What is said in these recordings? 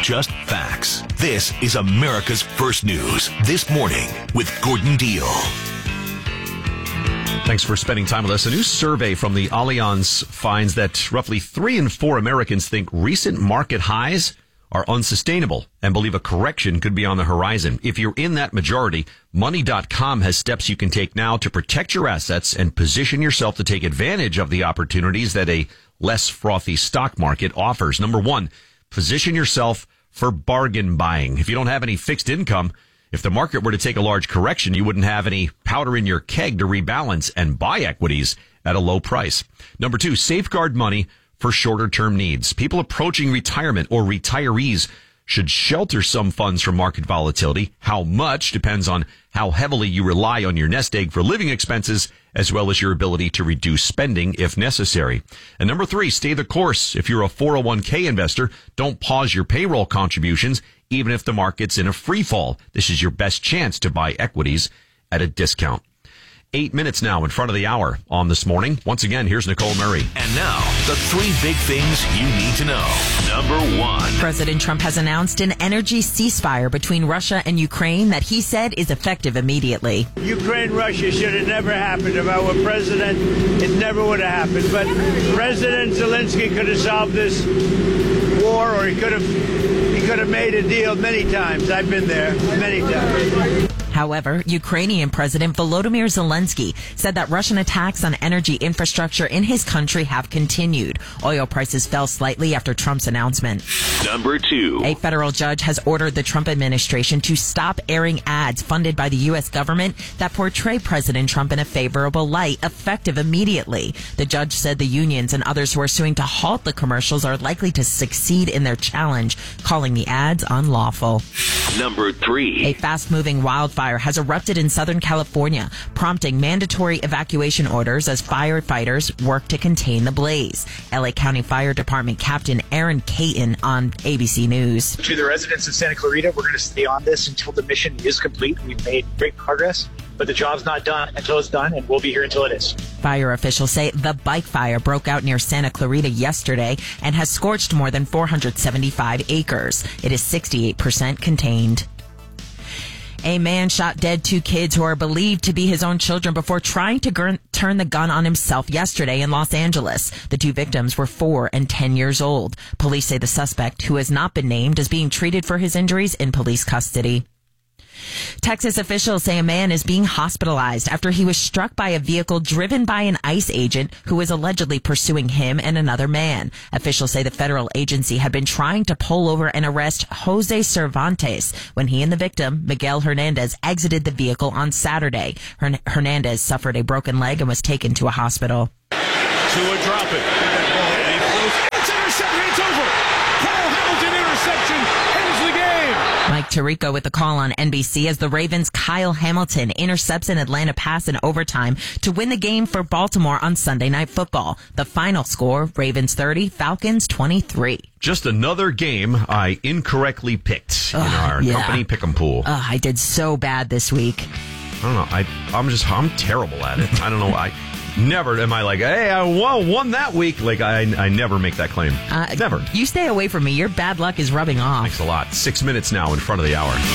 just facts. This is America's First News This Morning with Gordon Deal. Thanks for spending time with us. A new survey from the Allianz finds that roughly 3 in 4 Americans think recent market highs are unsustainable and believe a correction could be on the horizon. If you're in that majority, Money.com has steps you can take now to protect your assets and position yourself to take advantage of the opportunities that a less frothy stock market offers. Number 1, position yourself for bargain buying. If you don't have any fixed income, if the market were to take a large correction, you wouldn't have any powder in your keg to rebalance and buy equities at a low price. Number 2, safeguard money for shorter term needs. People approaching retirement or retirees should shelter some funds from market volatility. How much depends on how heavily you rely on your nest egg for living expenses, as well as your ability to reduce spending if necessary. And number 3, stay the course. If you're a 401k investor, don't pause your payroll contributions, even if the market's in a free fall. This is your best chance to buy equities at a discount. 8 minutes now in front of the hour on This Morning. Once again, here's Nicole Murray. And now, the 3 big things you need to know. Number 1. President Trump has announced an energy ceasefire between Russia and Ukraine that he said is effective immediately. Ukraine-Russia should have never happened. If I were president, it never would have happened. But President Zelensky could have solved this war, or he could have made a deal many times. I've been there many times. However, Ukrainian President Volodymyr Zelensky said that Russian attacks on energy infrastructure in his country have continued. Oil prices fell slightly after Trump's announcement. Number 2. A federal judge has ordered the Trump administration to stop airing ads funded by the U.S. government that portray President Trump in a favorable light, effective immediately. The judge said the unions and others who are suing to halt the commercials are likely to succeed in their challenge, calling the ads unlawful. Number 3. A fast-moving wildfire has erupted in Southern California, prompting mandatory evacuation orders as firefighters work to contain the blaze. LA County Fire Department Captain Aaron Caton on ABC News. To the residents of Santa Clarita, we're going to stay on this until the mission is complete. We've made great progress, but the job's not done until it's done, and we'll be here until it is. Fire officials say the bike fire broke out near Santa Clarita yesterday and has scorched more than 475 acres. It is 68% contained. A man shot dead 2 kids who are believed to be his own children before trying to turn the gun on himself yesterday in Los Angeles. The 2 victims were 4 and 10 years old. Police say the suspect, who has not been named, is being treated for his injuries in police custody. Texas officials say a man is being hospitalized after he was struck by a vehicle driven by an ICE agent who was allegedly pursuing him and another man. Officials say the federal agency had been trying to pull over and arrest Jose Cervantes when he and the victim, Miguel Hernandez, exited the vehicle on Saturday. Hernandez suffered a broken leg and was taken to a hospital. Tua drop it. It's intercepted. It's over. Kyle Hamilton interception ends the game. Mike Tirico with the call on NBC as the Ravens' Kyle Hamilton intercepts an Atlanta pass in overtime to win the game for Baltimore on Sunday Night Football. The final score, Ravens 30, Falcons 23. Just another game I incorrectly picked in our company pick'em pool. I did so bad this week. I don't know. I'm terrible at it. I don't know. I never am I like, hey, I won that week. Like, I never make that claim. Never. You stay away from me. Your bad luck is rubbing off. Thanks a lot. 6 minutes now in front of the hour.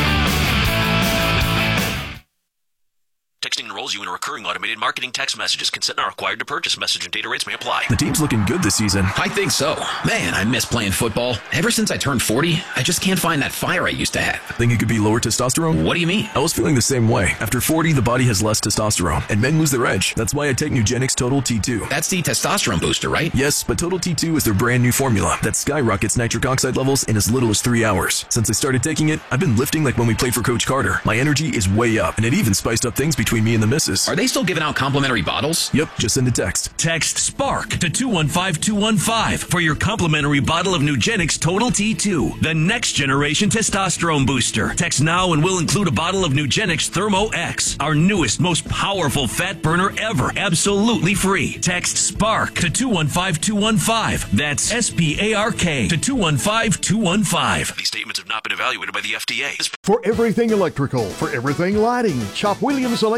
Texting enrolls you in a recurring automated marketing text messages. Consent not required to purchase. Message and data rates may apply. The team's looking good this season. I think so. Man, I miss playing football. Ever since I turned 40, I just can't find that fire I used to have. Think it could be lower testosterone? What do you mean? I was feeling the same way. After 40, the body has less testosterone, and men lose their edge. That's why I take Nugenix Total T2. That's the testosterone booster, right? Yes, but Total T2 is their brand new formula that skyrockets nitric oxide levels in as little as 3 hours. Since I started taking it, I've been lifting like when we played for Coach Carter. My energy is way up, and it even spiced up things between me and the missus. Are they still giving out complimentary bottles? Yep, just send a text. Text SPARK to 215-215 for your complimentary bottle of Nugenix Total T2, the next generation testosterone booster. Text now and we'll include a bottle of Nugenix Thermo X, our newest, most powerful fat burner ever, absolutely free. Text SPARK to 215-215. That's SPARK to 215-215. These statements have not been evaluated by the FDA. For everything electrical, for everything lighting, shop Williams Electric Supply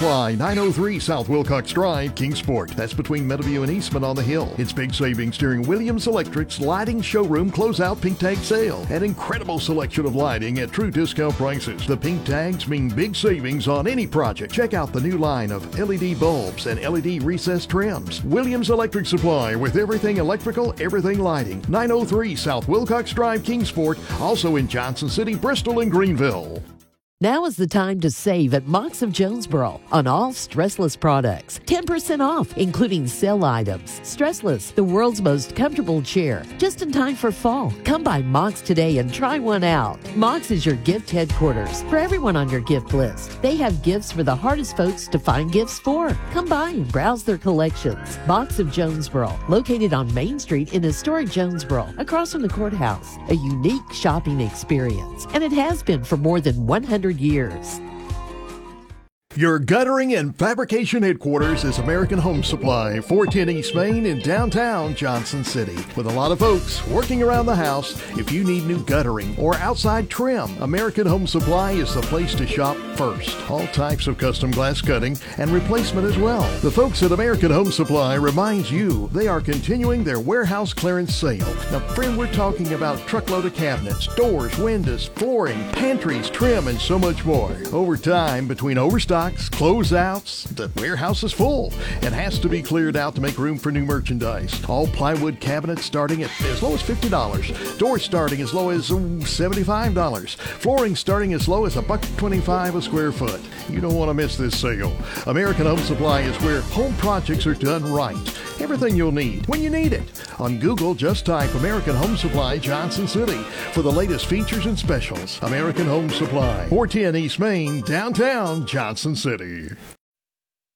Supply, 903 South Wilcox Drive, Kingsport. That's between Meadowview and Eastman on the hill. It's big savings during Williams Electric's Lighting Showroom Closeout Pink Tag Sale. An incredible selection of lighting at true discount prices. The pink tags mean big savings on any project. Check out the new line of LED bulbs and LED recessed trims. Williams Electric Supply, with everything electrical, everything lighting. 903 South Wilcox Drive, Kingsport. Also in Johnson City, Bristol, and Greenville. Now is the time to save at Mox of Jonesboro on all Stressless products. 10% off, including sale items. Stressless, the world's most comfortable chair. Just in time for fall. Come by Mox today and try one out. Mox is your gift headquarters for everyone on your gift list. They have gifts for the hardest folks to find gifts for. Come by and browse their collections. Mox of Jonesboro, located on Main Street in historic Jonesboro, across from the courthouse. A unique shopping experience, and it has been for more than 100 years. Your guttering and fabrication headquarters is American Home Supply, 410 East Main in downtown Johnson City. With a lot of folks working around the house, if you need new guttering or outside trim, American Home Supply is the place to shop first. All types of custom glass cutting and replacement as well. The folks at American Home Supply reminds you they are continuing their warehouse clearance sale. Now, friend, we're talking about truckload of cabinets, doors, windows, flooring, pantries, trim, and so much more. Over time, between overstock, closeouts, the warehouse is full and has to be cleared out to make room for new merchandise. All plywood cabinets starting at as low as $50. Doors starting as low as $75. Flooring starting as low as $1.25 a square foot. You don't want to miss this sale. American Home Supply is where home projects are done right. Everything you'll need when you need it. On Google, just type American Home Supply Johnson City for the latest features and specials. American Home Supply, 410 East Main, downtown Johnson City.